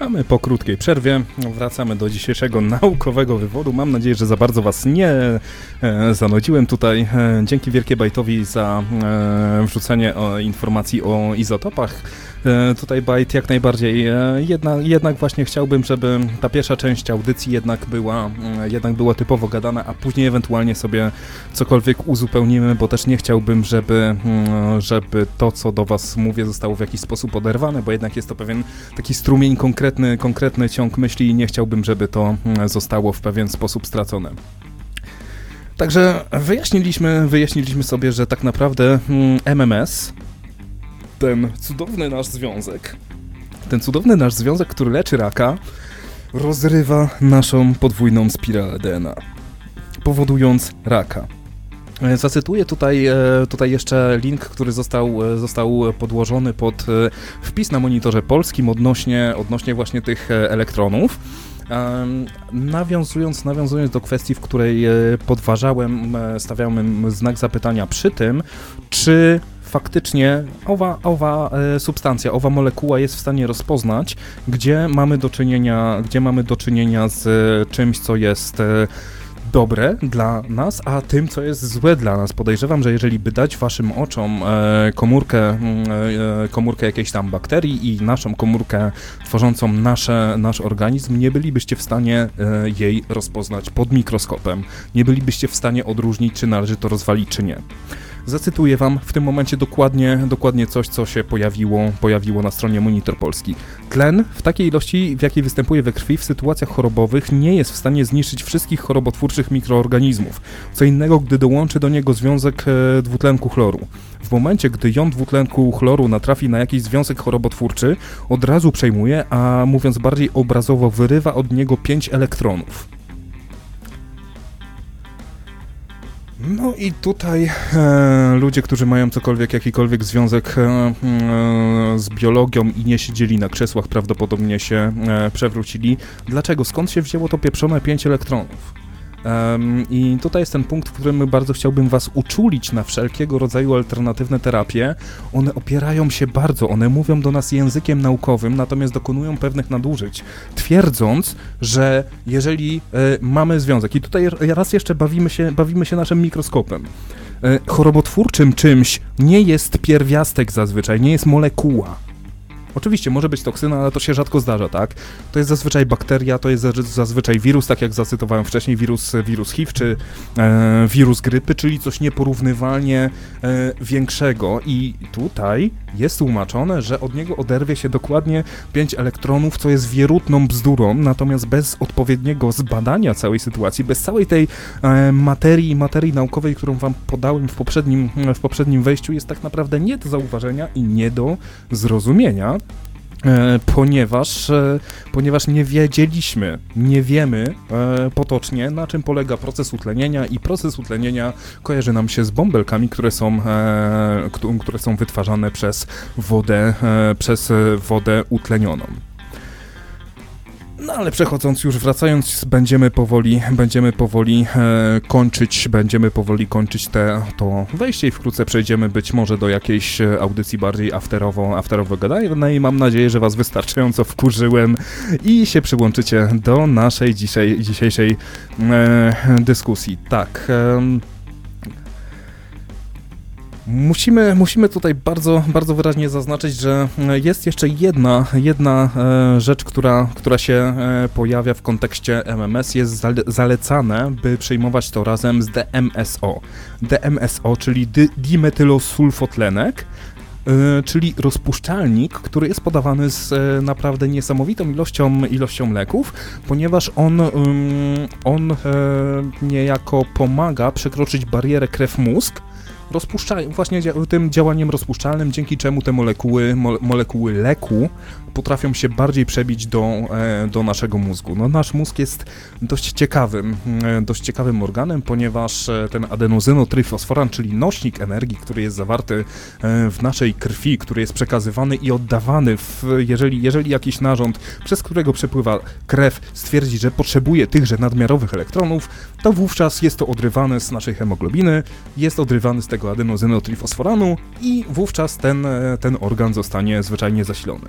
A my po krótkiej przerwie wracamy do dzisiejszego naukowego wywodu. Mam nadzieję, że za bardzo was nie zanudziłem tutaj. Dzięki wielkie Bajtowi za wrzucenie informacji o izotopach. Tutaj Bajt jak najbardziej, jednak właśnie chciałbym, żeby ta pierwsza część audycji jednak była typowo gadana, a później ewentualnie sobie cokolwiek uzupełnimy, bo też nie chciałbym, żeby to, co do was mówię, zostało w jakiś sposób oderwane, bo jednak jest to pewien taki strumień, konkretny ciąg myśli i nie chciałbym, żeby to zostało w pewien sposób stracone. Także wyjaśniliśmy sobie, że tak naprawdę MMS, ten cudowny nasz związek, który leczy raka, rozrywa naszą podwójną spiralę DNA, powodując raka. Zacytuję tutaj jeszcze link, który został podłożony pod wpis na Monitorze Polskim odnośnie właśnie tych elektronów. Nawiązując do kwestii, w której stawiałem znak zapytania przy tym, czy faktycznie owa substancja, owa molekuła jest w stanie rozpoznać, gdzie mamy do czynienia z czymś, co jest dobre dla nas, a tym, co jest złe dla nas. Podejrzewam, że jeżeli by dać waszym oczom komórkę jakiejś tam bakterii i naszą komórkę tworzącą nasz organizm, nie bylibyście w stanie jej rozpoznać pod mikroskopem. Nie bylibyście w stanie odróżnić, czy należy to rozwalić, czy nie. Zacytuję wam w tym momencie dokładnie coś, co się pojawiło na stronie Monitor Polski. Tlen w takiej ilości, w jakiej występuje we krwi w sytuacjach chorobowych, nie jest w stanie zniszczyć wszystkich chorobotwórczych mikroorganizmów. Co innego, gdy dołączy do niego związek dwutlenku chloru. W momencie, gdy jon dwutlenku chloru natrafi na jakiś związek chorobotwórczy, od razu przejmuje, a mówiąc bardziej obrazowo, wyrywa od niego 5 elektronów. No i tutaj ludzie, którzy mają jakikolwiek związek z biologią i nie siedzieli na krzesłach, prawdopodobnie się przewrócili. Dlaczego? Skąd się wzięło to pieprzone 5 elektronów? I tutaj jest ten punkt, w którym bardzo chciałbym was uczulić na wszelkiego rodzaju alternatywne terapie. One opierają się one mówią do nas językiem naukowym, natomiast dokonują pewnych nadużyć, twierdząc, że jeżeli mamy związek, i tutaj raz jeszcze bawimy się naszym mikroskopem, chorobotwórczym czymś nie jest pierwiastek zazwyczaj, nie jest molekuła. Oczywiście może być toksyna, ale to się rzadko zdarza, tak? To jest zazwyczaj bakteria, to jest zazwyczaj wirus, tak jak zacytowałem wcześniej, wirus HIV czy wirus grypy, czyli coś nieporównywalnie większego. I tutaj jest tłumaczone, że od niego oderwie się dokładnie 5 elektronów, co jest wierutną bzdurą, natomiast bez odpowiedniego zbadania całej sytuacji, bez całej tej materii naukowej, którą wam podałem w poprzednim wejściu, jest tak naprawdę nie do zauważenia i nie do zrozumienia. Ponieważ nie wiemy potocznie, na czym polega proces utlenienia i proces utlenienia kojarzy nam się z bąbelkami, które są wytwarzane przez wodę utlenioną. No ale wracając, będziemy powoli kończyć to wejście i wkrótce przejdziemy być może do jakiejś audycji bardziej afterowo gadanej. Mam nadzieję, że was wystarczająco wkurzyłem i się przyłączycie do naszej dzisiejszej dyskusji. Tak. Musimy tutaj bardzo wyraźnie zaznaczyć, że jest jeszcze jedna rzecz, która się pojawia w kontekście MMS. Jest zalecane, by przyjmować to razem z DMSO. DMSO, czyli dimetylosulfotlenek, czyli rozpuszczalnik, który jest podawany z naprawdę niesamowitą ilością leków, ponieważ on niejako pomaga przekroczyć barierę krew-mózg, właśnie tym działaniem rozpuszczalnym, dzięki czemu te molekuły leku potrafią się bardziej przebić do naszego mózgu. No, nasz mózg jest dość ciekawym organem, ponieważ ten adenozynotryfosforan, czyli nośnik energii, który jest zawarty w naszej krwi, który jest przekazywany i oddawany, jeżeli jakiś narząd, przez którego przepływa krew, stwierdzi, że potrzebuje tychże nadmiarowych elektronów, to wówczas jest to odrywane z naszej hemoglobiny, jest odrywany z tego adenozynotryfosforanu i wówczas ten organ zostanie zwyczajnie zasilony.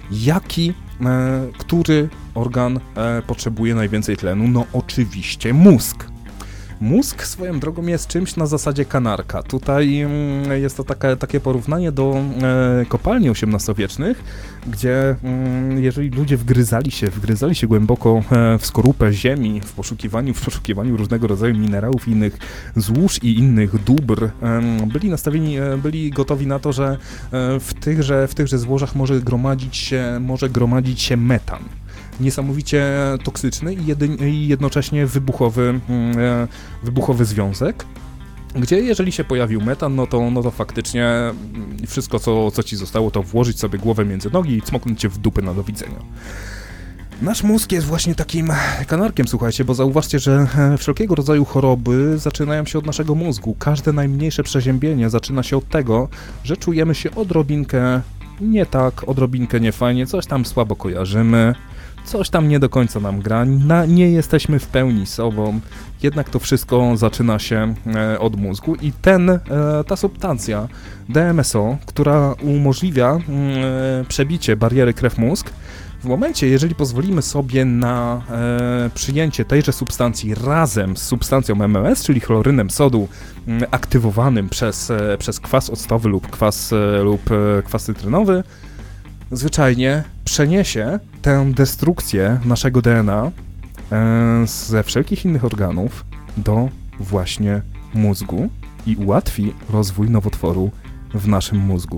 Który organ potrzebuje najwięcej tlenu? No oczywiście mózg. Mózg swoją drogą jest czymś na zasadzie kanarka. Tutaj jest to takie porównanie do kopalni XVIII-wiecznych, gdzie jeżeli ludzie wgryzali się głęboko w skorupę ziemi w poszukiwaniu różnego rodzaju minerałów i innych złóż i innych dóbr, byli gotowi na to, że w tychże złożach może gromadzić się metan. Niesamowicie toksyczny i jednocześnie wybuchowy związek, gdzie jeżeli się pojawił metan, no to faktycznie wszystko, co ci zostało, to włożyć sobie głowę między nogi i cmoknąć cię w dupy na do widzenia. Nasz mózg jest właśnie takim kanarkiem, słuchajcie, bo zauważcie, że wszelkiego rodzaju choroby zaczynają się od naszego mózgu. Każde najmniejsze przeziębienie zaczyna się od tego, że czujemy się odrobinkę nie tak, odrobinkę niefajnie, coś tam słabo kojarzymy, coś tam nie do końca nam gra, nie jesteśmy w pełni sobą, jednak to wszystko zaczyna się od mózgu i ta substancja DMSO, która umożliwia przebicie bariery krew-mózg, w momencie, jeżeli pozwolimy sobie na przyjęcie tejże substancji razem z substancją MMS, czyli chlorynem sodu aktywowanym przez kwas octowy lub kwas cytrynowy, zwyczajnie przeniesie tę destrukcję naszego DNA ze wszelkich innych organów do właśnie mózgu i ułatwi rozwój nowotworu w naszym mózgu.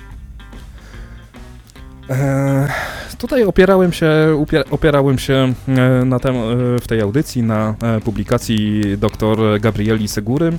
Tutaj opierałem się w tej audycji na publikacji dr Gabrieli Segury,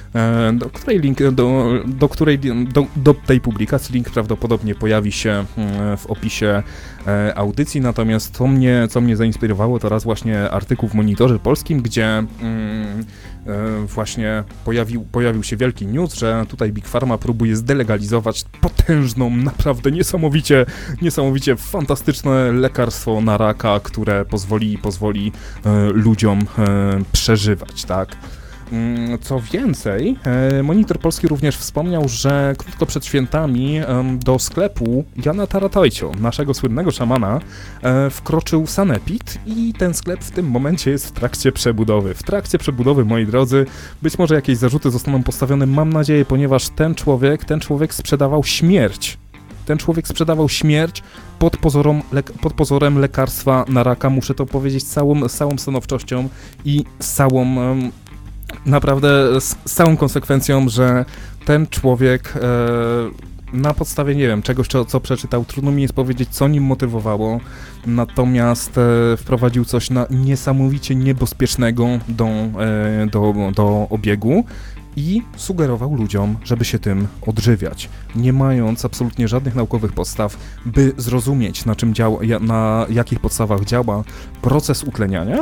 do tej publikacji link prawdopodobnie pojawi się w opisie audycji, natomiast co mnie zainspirowało, to raz właśnie artykuł w Monitorze Polskim, gdzie właśnie pojawił się wielki news, że tutaj Big Pharma próbuje zdelegalizować potężną, naprawdę niesamowicie fantastyczne lekarstwo na raka, które pozwoli ludziom przeżywać, tak? Co więcej, Monitor Polski również wspomniał, że krótko przed świętami do sklepu Jana Taratajcio, naszego słynnego szamana, wkroczył Sanepid i ten sklep w tym momencie jest w trakcie przebudowy. W trakcie przebudowy, moi drodzy, być może jakieś zarzuty zostaną postawione, mam nadzieję, ponieważ ten człowiek sprzedawał śmierć. Ten człowiek sprzedawał śmierć pod pozorem lekarstwa na raka, muszę to powiedzieć z całą stanowczością i naprawdę z całą konsekwencją, że ten człowiek na podstawie, nie wiem, czegoś, co przeczytał, trudno mi jest powiedzieć, co nim motywowało, natomiast wprowadził coś niesamowicie niebezpiecznego do obiegu i sugerował ludziom, żeby się tym odżywiać, nie mając absolutnie żadnych naukowych podstaw, by zrozumieć, na jakich podstawach działa proces utleniania.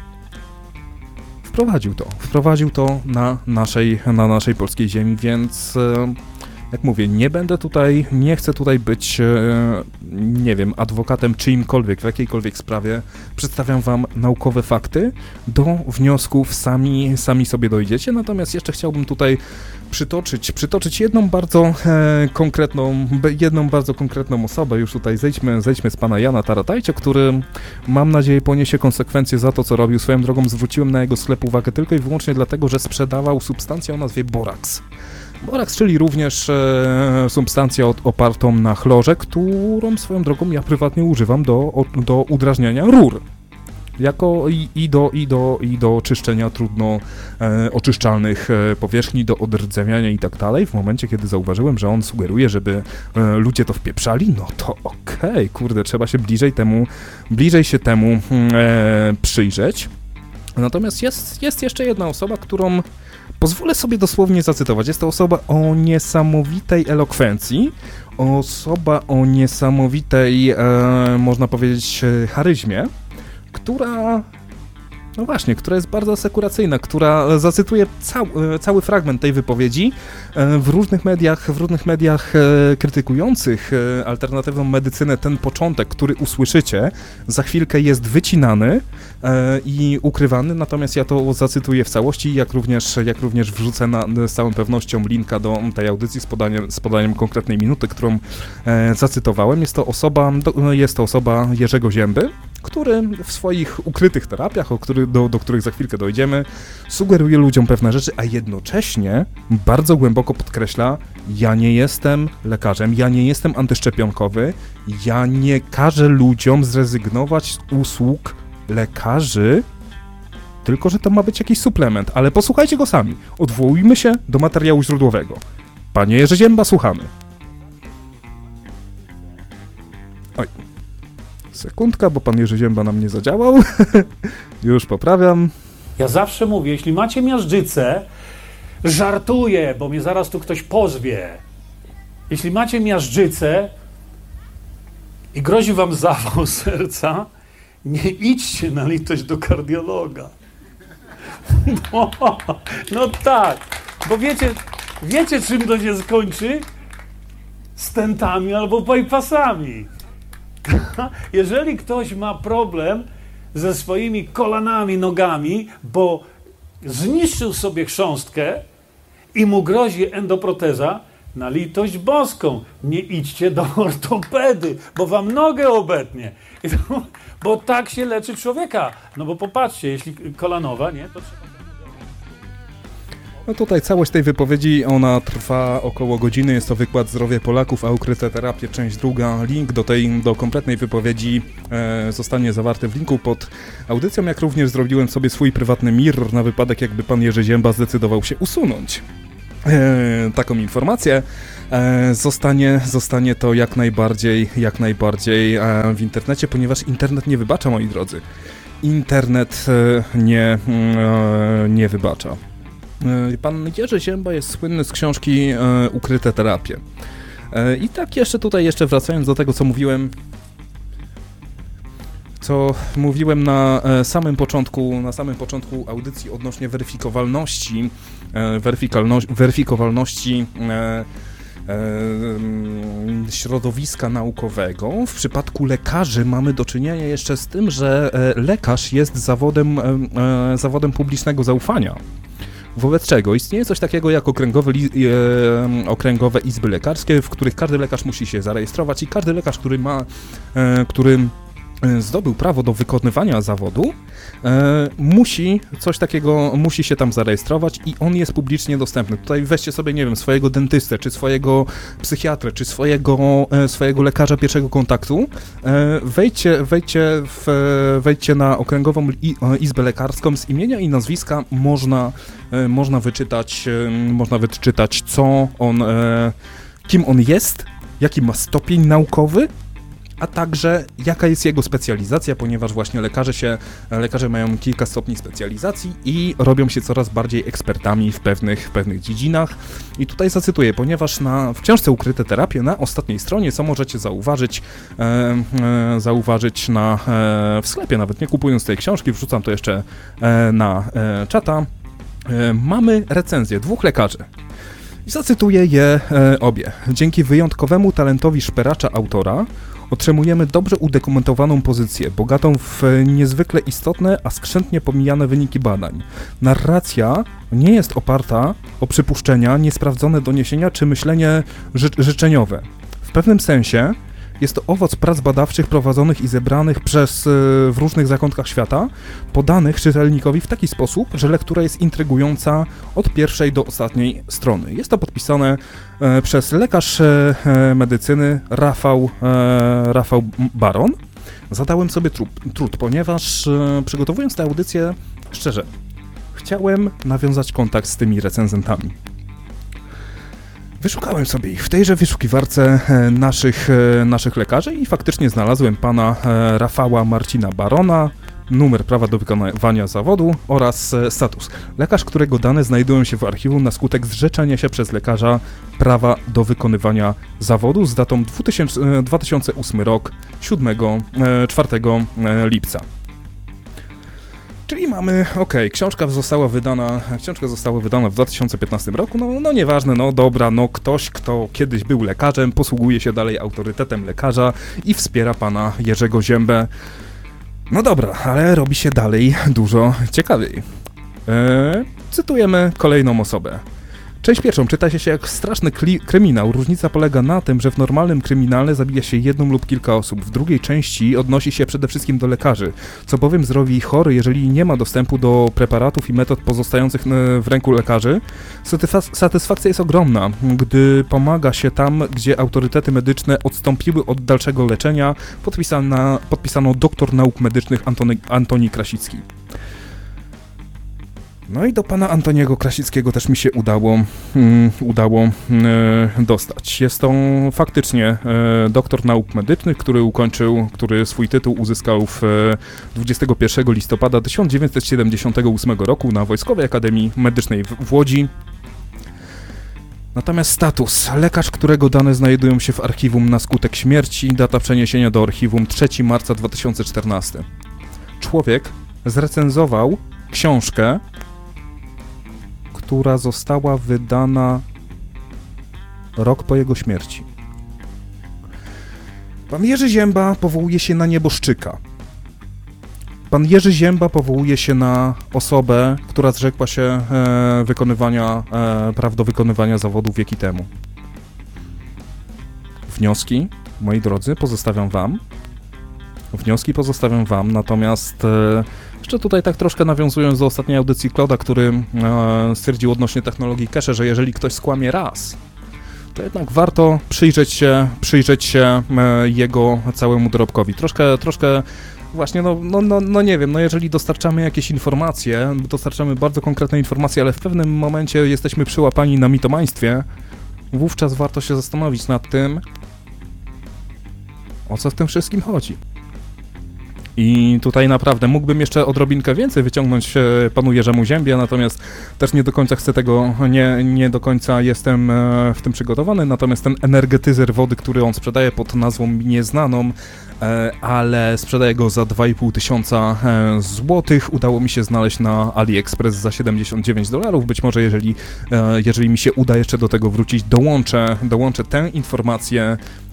Wprowadził to na naszej polskiej ziemi, więc jak mówię, nie chcę tutaj być, nie wiem, adwokatem czyimkolwiek, w jakiejkolwiek sprawie. Przedstawiam wam naukowe fakty, do wniosków sami sobie dojdziecie, natomiast jeszcze chciałbym tutaj przytoczyć jedną bardzo konkretną osobę. Już tutaj zejdźmy z pana Jana Taratajcia, który, mam nadzieję, poniesie konsekwencje za to, co robił. Swoją drogą zwróciłem na jego sklep uwagę tylko i wyłącznie dlatego, że sprzedawał substancję o nazwie Borax. Borax, czyli również substancja opartą na chlorze, którą swoją drogą ja prywatnie używam do udrażniania rur. I do czyszczenia trudno oczyszczalnych powierzchni, do odrdzewiania i tak dalej. W momencie, kiedy zauważyłem, że on sugeruje, żeby ludzie to wpieprzali, no to okej, kurde, trzeba się bliżej się temu przyjrzeć. Natomiast jest jeszcze jedna osoba, którą pozwolę sobie dosłownie zacytować. Jest to osoba o niesamowitej elokwencji, osoba o niesamowitej, można powiedzieć, charyzmie, która No właśnie, która jest bardzo asekuracyjna, która zacytuje cały fragment tej wypowiedzi w różnych mediach krytykujących alternatywną medycynę. Ten początek, który usłyszycie, za chwilkę jest wycinany i ukrywany, natomiast ja to zacytuję w całości, jak również wrzucę z całą pewnością linka do tej audycji z podaniem konkretnej minuty, którą zacytowałem. Jest to osoba Jerzego Zięby, który w swoich ukrytych terapiach, do których za chwilkę dojdziemy, sugeruje ludziom pewne rzeczy, a jednocześnie bardzo głęboko podkreśla: ja nie jestem lekarzem, ja nie jestem antyszczepionkowy, ja nie każę ludziom zrezygnować z usług lekarzy, tylko że to ma być jakiś suplement, ale posłuchajcie go sami. Odwołujmy się do materiału źródłowego. Panie Jerzy Zięba, słuchamy. Oj. Sekundka, bo pan Jerzy Zięba nam nie zadziałał. Już poprawiam. Ja zawsze mówię, jeśli macie miażdżycę, żartuję, bo mnie zaraz tu ktoś pozwie. Jeśli macie miażdżycę i grozi wam zawał serca, nie idźcie na litość do kardiologa. No tak, bo wiecie czym to się skończy? Stentami albo bypassami. Jeżeli ktoś ma problem ze swoimi kolanami, nogami, bo zniszczył sobie chrząstkę i mu grozi endoproteza, na litość boską, nie idźcie do ortopedy, bo wam nogę obetnie. Bo tak się leczy człowieka. No bo popatrzcie, jeśli kolanowa, nie, to trzeba... No tutaj całość tej wypowiedzi, ona trwa około godziny, jest to wykład Zdrowie Polaków, a ukryte terapie, część druga. Link do kompletnej wypowiedzi zostanie zawarty w linku pod audycją, jak również zrobiłem sobie swój prywatny mirror na wypadek, jakby pan Jerzy Zięba zdecydował się usunąć taką informację. Zostanie to jak najbardziej w internecie, ponieważ internet nie wybacza, moi drodzy. Internet nie wybacza. Pan Jerzy Zięba jest słynny z książki Ukryte terapie. I tak jeszcze wracając do tego, co mówiłem na samym początku audycji odnośnie weryfikowalności środowiska naukowego. W przypadku lekarzy mamy do czynienia jeszcze z tym, że lekarz jest zawodem publicznego zaufania. Wobec czego istnieje coś takiego jak okręgowe izby lekarskie, w których każdy lekarz musi się zarejestrować i każdy lekarz, który zdobył prawo do wykonywania zawodu, musi się tam zarejestrować i on jest publicznie dostępny. Tutaj weźcie sobie, nie wiem, swojego dentystę, czy swojego psychiatrę, czy swojego lekarza pierwszego kontaktu, wejdźcie na okręgową izbę lekarską, z imienia i nazwiska można wyczytać kim on jest, jaki ma stopień naukowy, a także jaka jest jego specjalizacja, ponieważ właśnie lekarze mają kilka stopni specjalizacji i robią się coraz bardziej ekspertami w pewnych dziedzinach. I tutaj zacytuję, ponieważ w książce Ukryte terapie na ostatniej stronie, co możecie zauważyć w sklepie, nawet nie kupując tej książki, wrzucam to jeszcze na czata, mamy recenzję 2 lekarzy. I zacytuję je obie. Dzięki wyjątkowemu talentowi szperacza autora otrzymujemy dobrze udokumentowaną pozycję, bogatą w niezwykle istotne, a skrzętnie pomijane wyniki badań. Narracja nie jest oparta o przypuszczenia, niesprawdzone doniesienia czy myślenie życzeniowe. W pewnym sensie jest to owoc prac badawczych prowadzonych i zebranych w różnych zakątkach świata, podanych czytelnikowi w taki sposób, że lektura jest intrygująca od pierwszej do ostatniej strony. Jest to podpisane przez lekarz medycyny Rafał Baron. Zadałem sobie trud, ponieważ przygotowując tę audycję, szczerze, chciałem nawiązać kontakt z tymi Wyszukałem sobie ich w tejże wyszukiwarce naszych lekarzy i faktycznie znalazłem pana Rafała Marcina Barona, numer prawa do wykonywania zawodu oraz status. Lekarz, którego dane znajdują się w archiwum na skutek zrzeczenia się przez lekarza prawa do wykonywania zawodu z datą 2008 rok, 4 lipca. Czyli mamy, książka została wydana w 2015 roku, no nieważne, no dobra, no ktoś, kto kiedyś był lekarzem, posługuje się dalej autorytetem lekarza i wspiera pana Jerzego Ziębę. No dobra, ale robi się dalej dużo ciekawiej. Cytujemy kolejną osobę. Część pierwszą czyta się jak straszny kryminał. Różnica polega na tym, że w normalnym kryminale zabija się jedną lub kilka osób. W drugiej części odnosi się przede wszystkim do lekarzy, co bowiem zrobi chory, jeżeli nie ma dostępu do preparatów i metod pozostających w ręku lekarzy. Satysfakcja jest ogromna, gdy pomaga się tam, gdzie autorytety medyczne odstąpiły od dalszego leczenia. Podpisano doktor nauk medycznych Antoni Krasicki. No i do pana Antoniego Krasickiego też mi się udało dostać. Jest to faktycznie doktor nauk medycznych, który swój tytuł uzyskał 21 listopada 1978 roku na Wojskowej Akademii Medycznej w Łodzi. Natomiast status. Lekarz, którego dane znajdują się w archiwum na skutek śmierci, data przeniesienia do archiwum 3 marca 2014. Człowiek zrecenzował książkę, która została wydana rok po jego śmierci. Pan Jerzy Zięba powołuje się na nieboszczyka. Pan Jerzy Zięba powołuje się na osobę, która zrzekła się praw do wykonywania zawodu wieki temu. Wnioski, moi drodzy, pozostawiam wam, natomiast jeszcze tutaj tak troszkę nawiązując do ostatniej audycji Kloda, który stwierdził odnośnie technologii cache, że jeżeli ktoś skłamie raz, to jednak warto przyjrzeć się jego całemu dorobkowi. Troszkę właśnie, no nie wiem, no jeżeli dostarczamy jakieś informacje, dostarczamy bardzo konkretne informacje, ale w pewnym momencie jesteśmy przyłapani na mitomaństwie, wówczas warto się zastanowić nad tym, o co w tym wszystkim chodzi. I tutaj naprawdę mógłbym jeszcze odrobinkę więcej wyciągnąć panu Jerzemu Ziębie, natomiast też nie do końca chcę tego, nie do końca jestem w tym przygotowany, natomiast ten energetyzer wody, który on sprzedaje pod nazwą nieznaną, ale sprzedaje go za 2,5 tysiąca złotych, udało mi się znaleźć na AliExpress za $79. Być może jeżeli mi się uda jeszcze do tego wrócić, dołączę tę informację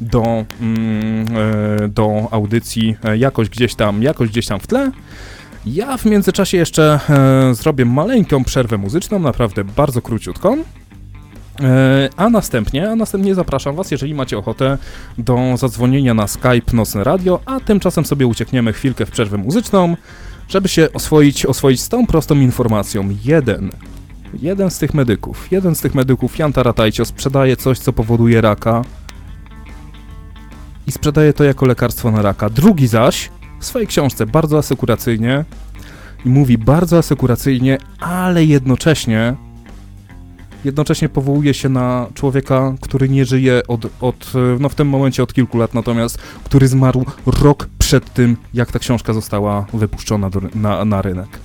do audycji jakoś gdzieś tam w tle. Ja w międzyczasie jeszcze zrobię maleńką przerwę muzyczną, naprawdę bardzo króciutką. A następnie zapraszam was, jeżeli macie ochotę, do zadzwonienia na Skype Nocne Radio, a tymczasem sobie uciekniemy chwilkę w przerwę muzyczną, żeby się oswoić z tą prostą informacją. Jeden z tych medyków, Jan Taratajcio, sprzedaje coś, co powoduje raka i sprzedaje to jako lekarstwo na raka. Drugi zaś w swojej książce bardzo asekuracyjnie i mówi bardzo asekuracyjnie, ale jednocześnie powołuje się na człowieka, który nie żyje w tym momencie od kilku lat, natomiast który zmarł rok przed tym, jak ta książka została wypuszczona na rynek.